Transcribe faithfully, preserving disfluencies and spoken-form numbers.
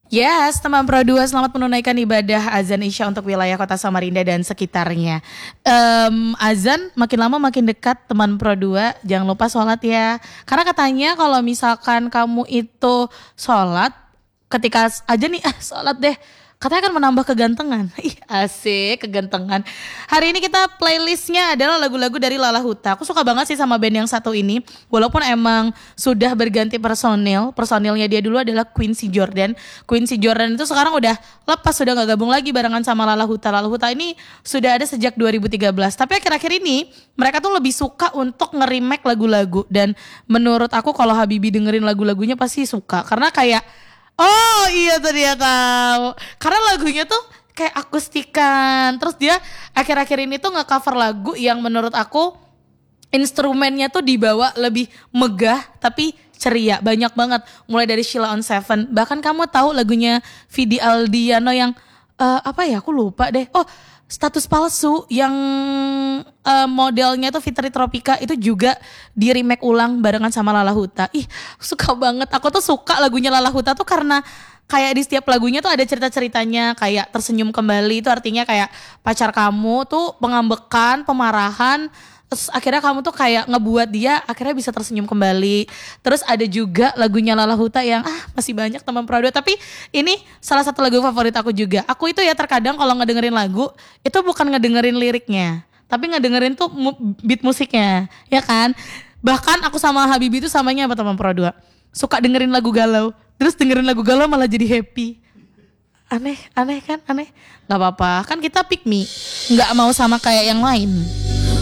Yes, teman Pro dua selamat menunaikan ibadah azan Isya untuk wilayah kota Samarinda dan sekitarnya. Em, azan makin lama makin dekat teman Pro dua, jangan lupa sholat ya. Karena katanya kalau misalkan kamu itu sholat, ketika aja nih ah sholat deh, katanya akan menambah kegantengan. Ih asik kegantengan. Hari ini kita playlistnya adalah lagu-lagu dari Lala Huta. Aku suka banget sih sama band yang satu ini. Walaupun emang sudah berganti personil. Personilnya dia dulu adalah Quincy Jordan. Quincy Jordan itu sekarang udah lepas, sudah gak gabung lagi barengan sama Lala Huta. Lala Huta ini sudah ada sejak dua ribu tiga belas. Tapi akhir-akhir ini mereka tuh lebih suka untuk nge-remake lagu-lagu. Dan menurut aku kalau Habibie dengerin lagu-lagunya pasti suka. Karena kayak oh iya tuh dia tahu. Karena lagunya tuh kayak akustikan. Terus dia akhir-akhir ini tuh nge-cover lagu yang menurut aku instrumennya tuh dibawa lebih megah tapi ceria. Banyak banget. Mulai dari Sheila on Seven. Bahkan kamu tahu lagunya Vidi Aldiano yang uh, apa ya aku lupa deh. Oh Status Palsu yang uh, modelnya tuh Fitri Tropika itu juga di remake ulang barengan sama Lala Huta. Ih suka banget, aku tuh suka lagunya Lala Huta tuh karena kayak di setiap lagunya tuh ada cerita-ceritanya. Kayak Tersenyum Kembali itu artinya kayak pacar kamu tuh pengambekan, pemarahan, terus akhirnya kamu tuh kayak ngebuat dia akhirnya bisa tersenyum kembali. Terus ada juga lagunya Lala Huta yang ah masih banyak teman Pro dua, tapi ini salah satu lagu favorit aku juga. Aku itu ya terkadang kalau ngedengerin lagu itu bukan ngedengerin liriknya, tapi ngedengerin tuh mu- beat musiknya, ya kan? Bahkan aku sama Habibie itu samanya apa teman Pro dua? Suka dengerin lagu galau, terus dengerin lagu galau malah jadi happy. Aneh, aneh kan, aneh. Gak apa-apa, kan kita pick me, gak mau sama kayak yang lain.